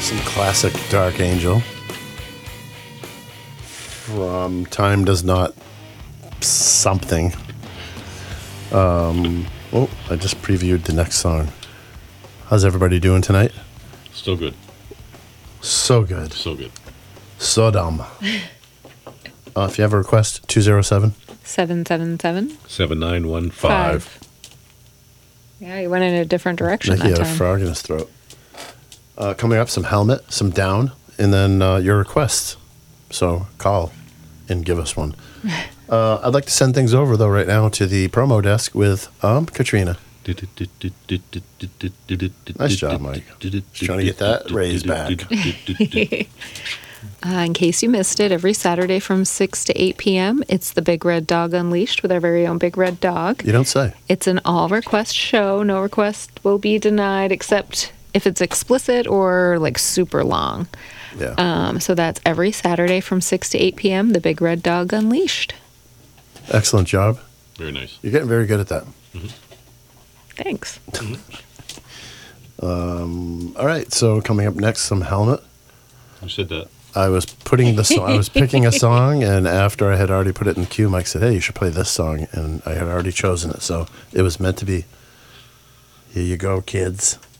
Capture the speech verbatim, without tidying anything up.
Some classic Dark Angel from Time Does Not Something. Um, oh, I just previewed the next song. How's everybody doing tonight? Still good. So good. So good. So dumb. Uh, if you have a request, two oh seven. seven seven seven. seven nine one five. Yeah, he went in a different direction Like he that had a time. frog in his throat. Uh, coming up, some Helmet, some Down, and then uh, your requests. So call and give us one. Uh, I'd like to send things over, though, right now to the promo desk with um, Katrina. Nice job, Mike. Just trying to get that raise back. Uh, in case you missed it, every Saturday from six to eight p.m., it's the Big Red Dog Unleashed with our very own Big Red Dog. You don't say. It's an all-request show. No request will be denied except if it's explicit or, like, super long. Yeah. Um, so that's every Saturday from six to eight p.m., the Big Red Dog Unleashed. Excellent job. Very nice. You're getting very good at that. Mm-hmm. Thanks. um, all right, so coming up next, some Helmet. Who said that? I was putting the song, I was picking a song, and after I had already put it in queue, Mike said, "Hey, you should play this song," and I had already chosen it, so it was meant to be. Here you go, kids.